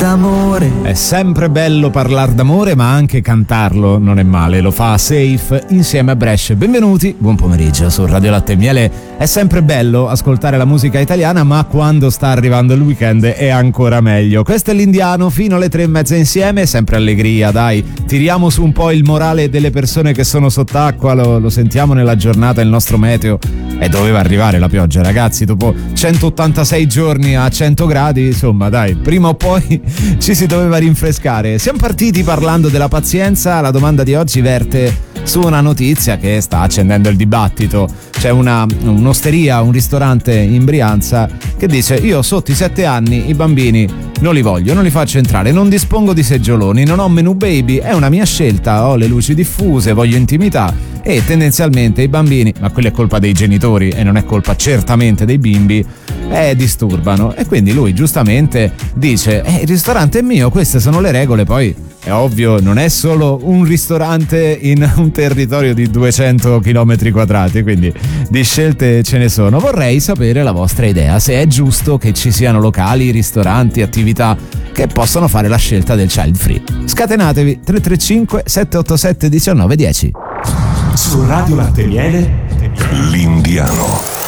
d'amore. È sempre bello parlare d'amore, ma anche cantarlo non è male. Lo fa Safe insieme a Brescia. Benvenuti, buon pomeriggio su Radio Latte e Miele. È sempre bello ascoltare la musica italiana, ma quando sta arrivando il weekend è ancora meglio. Questo è l'Indiano fino alle 3:30 insieme, sempre allegria, dai. Tiriamo su un po' il morale delle persone che sono sott'acqua, lo sentiamo nella giornata, il nostro meteo. E doveva arrivare la pioggia, ragazzi, dopo 186 giorni a 100 gradi, insomma, dai, prima o poi ci si doveva rinfrescare. Siamo partiti parlando della pazienza. La domanda di oggi verte su una notizia che sta accendendo il dibattito. C'è un'osteria, un ristorante in Brianza che dice: io sotto i 7 anni i bambini non li voglio, non li faccio entrare, non dispongo di seggioloni, non ho menù baby, è una mia scelta, ho le luci diffuse, voglio intimità. E tendenzialmente i bambini, ma quella è colpa dei genitori e non è colpa certamente dei bimbi, disturbano. E quindi lui giustamente dice: il ristorante è mio, queste sono le regole. Poi è ovvio, non è solo un ristorante in un territorio di 200 km quadrati, quindi di scelte ce ne sono. Vorrei sapere la vostra idea, se è giusto che ci siano locali, ristoranti, attività che possono fare la scelta del child free. Scatenatevi 335 787 1910. Su Radio Latte e Miele, l'Indiano.